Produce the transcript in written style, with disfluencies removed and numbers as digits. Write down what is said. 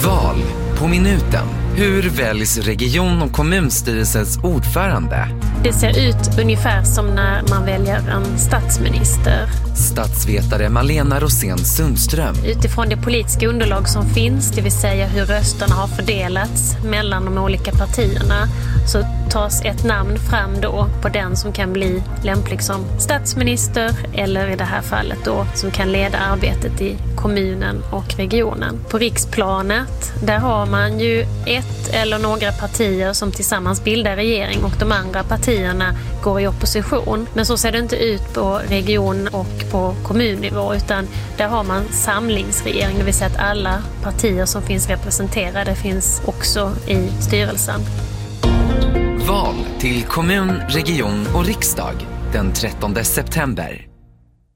Val på minuten. Hur väljs region- och kommunstyrelsens ordförande? Det ser ut ungefär som när man väljer en statsminister. Statsvetare Malena Rosén Sundström. Utifrån det politiska underlag som finns, det vill säga hur rösterna har fördelats mellan de olika partierna, så tas ett namn fram då på den som kan bli lämplig som statsminister eller i det här fallet då som kan leda arbetet i kommunen och regionen. På riksplanet, där har man ju ett eller några partier som tillsammans bildar regering och de andra partierna går i opposition. Men så ser det inte ut på region och på kommunnivå, utan där har man samlingsregering, det vill säga att alla partier som finns representerade finns också i styrelsen. Val till kommun, region och riksdag den 13 september.